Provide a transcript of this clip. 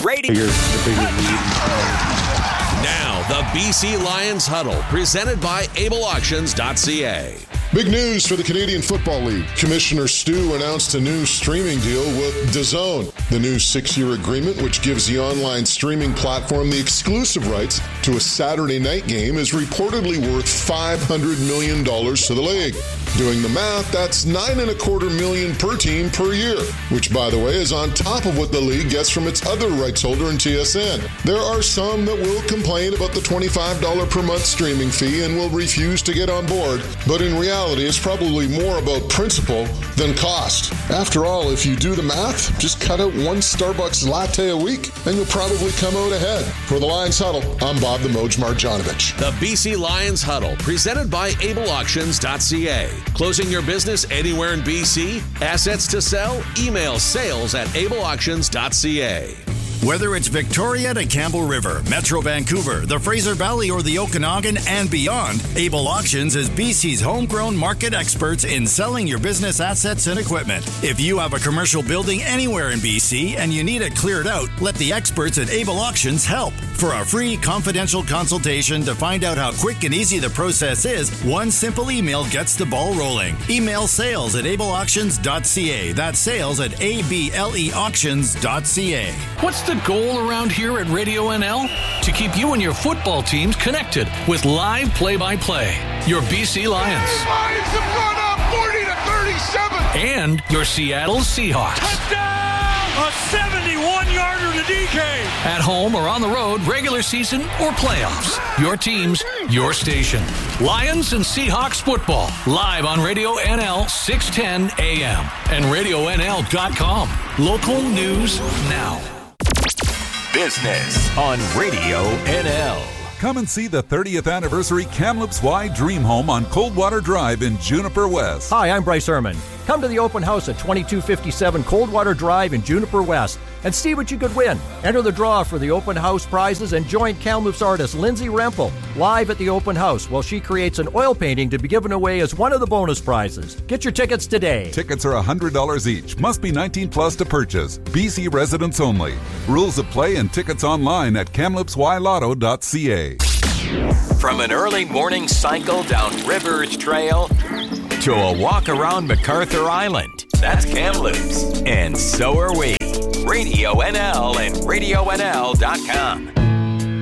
Radio. Now, the BC Lions Huddle, presented by AbleAuctions.ca. Big news for the Canadian Football League. Commissioner Stu announced a new streaming deal with DAZN. The new 6-year agreement, which gives the online streaming platform the exclusive rights to a Saturday night game, is reportedly worth $500 million to the league. Doing the math, that's $9.25 million per team per year, which, by the way, is on top of what the league gets from its other rights holder in TSN. There are some that will complain about the $25 per month streaming fee and will refuse to get on board, but in reality, it's probably more about principle than cost. After all, if you do the math, just cut out one Starbucks latte a week, and you'll probably come out ahead. For the Lions Huddle, I'm Bob the Moj Marjanovic. The BC Lions Huddle, presented by AbleAuctions.ca. Closing your business anywhere in BC? Assets to sell? Email sales@ableauctions.ca. Whether it's Victoria to Campbell River, Metro Vancouver, the Fraser Valley, or the Okanagan and beyond, Able Auctions is BC's homegrown market experts in selling your business assets and equipment. If you have a commercial building anywhere in BC and you need it cleared out, let the experts at Able Auctions help. For a free confidential consultation to find out how quick and easy the process is, one simple email gets the ball rolling. Email sales@ableauctions.ca. That's sales@ableauctions.ca. What's the goal around here at Radio NL? To keep you and your football teams connected with live play-by-play. Your BC Lions. Lions have gone up 40-37. And your Seattle Seahawks. Touchdown! A 71-yarder to DK. At home or on the road, regular season or playoffs. Your teams, your station. Lions and Seahawks football. Live on Radio NL 610 AM and RadioNL.com. Local news now. Business on Radio NL. Come and see the 30th anniversary Kamloops Y Dream Home on Coldwater Drive in Juniper West. Hi, I'm Bryce Herman. Come to the open house at 2257 Coldwater Drive in Juniper West and see what you could win. Enter the draw for the open house prizes and join Kamloops artist Lindsay Rempel live at the open house while she creates an oil painting to be given away as one of the bonus prizes. Get your tickets today. Tickets are $100 each. Must be 19 plus to purchase. BC residents only. Rules of play and tickets online at kamloopsylotto.ca. From an early morning cycle down Rivers Trail to a walk around MacArthur Island, that's Kamloops. And so are we. Radio NL and RadioNL.com.